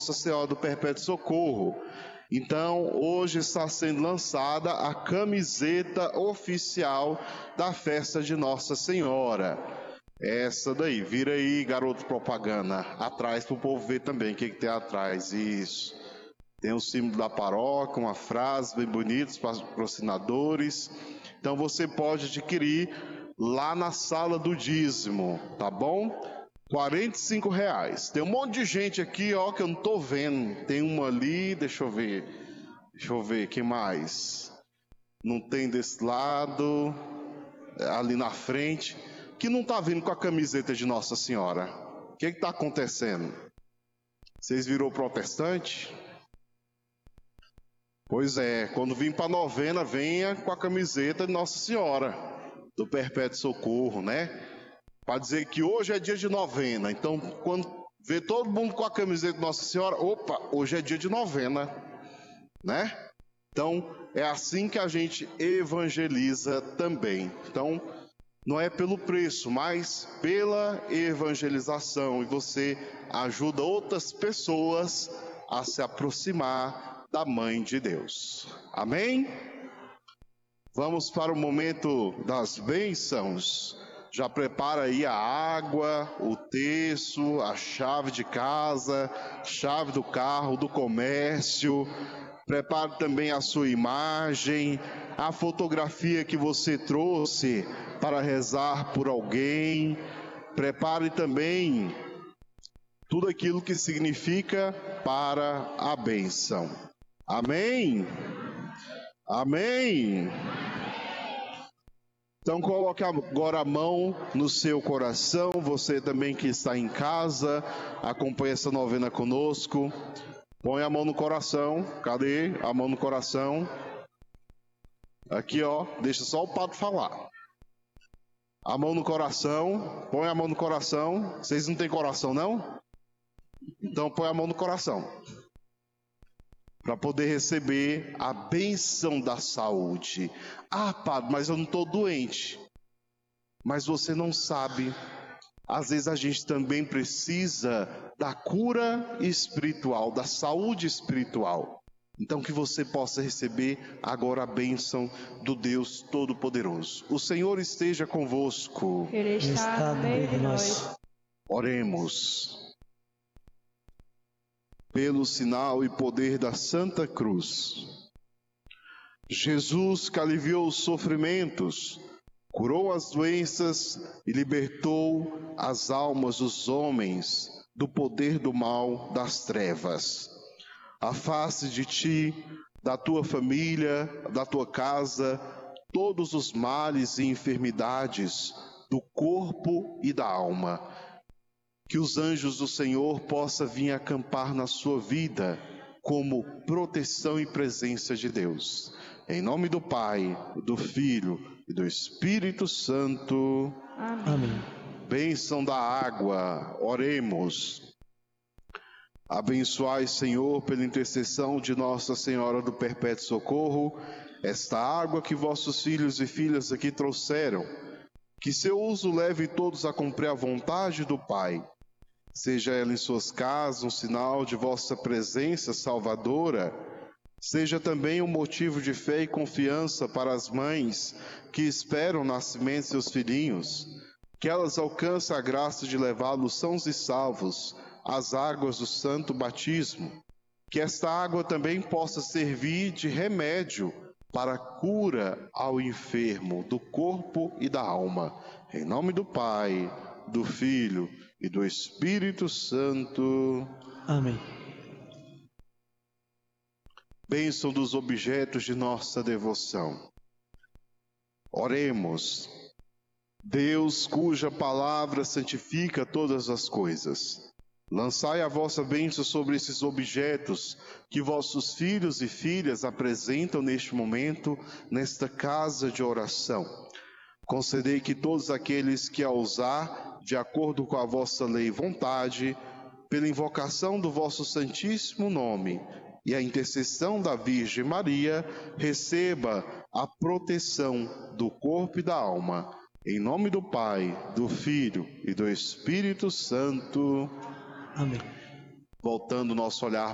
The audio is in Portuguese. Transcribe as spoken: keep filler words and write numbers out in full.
Senhora do Perpétuo Socorro. Então, hoje está sendo lançada a camiseta oficial da festa de Nossa Senhora. Essa daí, vira aí, garoto propaganda, atrás para o povo ver também o que, que tem atrás. Isso. Tem o símbolo da paróquia, uma frase bem bonita, os patrocinadores. Então você pode adquirir lá na sala do dízimo, tá bom? quarenta e cinco reais. Tem um monte de gente aqui, ó, que eu não tô vendo. Tem uma ali, deixa eu ver. Deixa eu ver, que mais? Não tem desse lado, ali na frente, que não tá vindo com a camiseta de Nossa Senhora. O que que tá acontecendo? Vocês virou protestante? Pois é, quando vir para a novena, venha com a camiseta de Nossa Senhora do Perpétuo Socorro, né? Para dizer que hoje é dia de novena. Então, quando vê todo mundo com a camiseta de Nossa Senhora, opa, hoje é dia de novena, né? Então, é assim que a gente evangeliza também. Então, não é pelo preço, mas pela evangelização. E você ajuda outras pessoas a se aproximar da Mãe de Deus. Amém? Vamos para o momento das bênçãos. Já prepara aí a água, o terço, a chave de casa, chave do carro, do comércio. Prepare também a sua imagem, a fotografia que você trouxe para rezar por alguém. Prepare também tudo aquilo que significa para a bênção. Amém? Amém? Então coloque agora a mão no seu coração, você também que está em casa, acompanha essa novena conosco. Põe a mão no coração, cadê? A mão no coração. Aqui, ó, deixa só o padre falar. A mão no coração, põe a mão no coração. Vocês não têm coração, não? Então põe a mão no coração. Para poder receber a bênção da saúde. Ah, padre, mas eu não estou doente. Mas você não sabe. Às vezes a gente também precisa da cura espiritual, da saúde espiritual. Então que você possa receber agora a bênção do Deus Todo-Poderoso. O Senhor esteja convosco. Ele está no meio de nós. Oremos. Pelo sinal e poder da Santa Cruz, Jesus, que aliviou os sofrimentos, curou as doenças e libertou as almas dos homens do poder do mal das trevas. Afaste de ti, da tua família, da tua casa, todos os males e enfermidades do corpo e da alma. Que os anjos do Senhor possam vir acampar na sua vida como proteção e presença de Deus. Em nome do Pai, do Filho e do Espírito Santo. Amém. Bênção da água, oremos. Abençoai, Senhor, pela intercessão de Nossa Senhora do Perpétuo Socorro, esta água que vossos filhos e filhas aqui trouxeram. Que seu uso leve todos a cumprir a vontade do Pai. Seja ela em suas casas um sinal de vossa presença salvadora, seja também um motivo de fé e confiança para as mães que esperam o nascimento de seus filhinhos, que elas alcancem a graça de levá-los sãos e salvos às águas do santo batismo, que esta água também possa servir de remédio para a cura ao enfermo do corpo e da alma. Em nome do Pai, do Filho e do Espírito Santo. Amém. Bênção dos objetos de nossa devoção. Oremos. Deus, cuja palavra santifica todas as coisas, lançai a vossa bênção sobre esses objetos que vossos filhos e filhas apresentam neste momento, nesta casa de oração. Concedei que todos aqueles que a usar, de acordo com a vossa lei e vontade, pela invocação do vosso santíssimo nome e a intercessão da Virgem Maria, receba a proteção do corpo e da alma. Em nome do Pai, do Filho e do Espírito Santo. Amém. voltando o nosso olhar